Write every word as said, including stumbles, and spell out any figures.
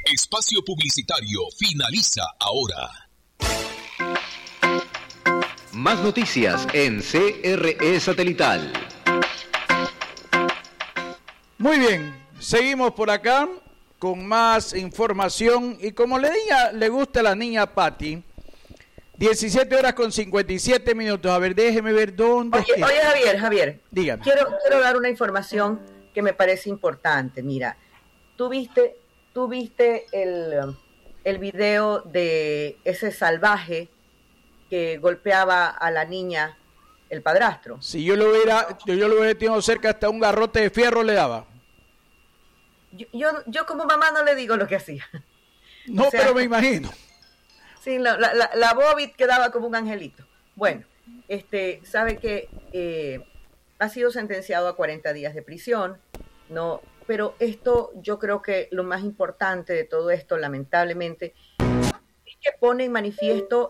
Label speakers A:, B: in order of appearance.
A: Espacio publicitario finaliza ahora.
B: Más noticias en C R E Satelital.
C: Muy bien, seguimos por acá con más información y como le, diga, le gusta a la niña Patti, diecisiete horas con cincuenta y siete minutos. A ver, déjeme ver dónde...
D: Oye, oye Javier, Javier,
C: dígame.
D: Quiero, quiero dar una información que me parece importante. Mira, tú viste, tú viste el, el video de ese salvaje que golpeaba a la niña, el padrastro.
C: Si yo lo hubiera, yo, yo lo hubiera tenido cerca, hasta un garrote de fierro le daba.
D: Yo, yo, yo como mamá no le digo lo que hacía.
C: No, o sea, pero me imagino.
D: Sí, la, la, la, la Bobby quedaba como un angelito. Bueno, este, sabe que eh, ha sido sentenciado a cuarenta días de prisión, ¿no? Pero esto, yo creo que lo más importante de todo esto, lamentablemente, es que pone en manifiesto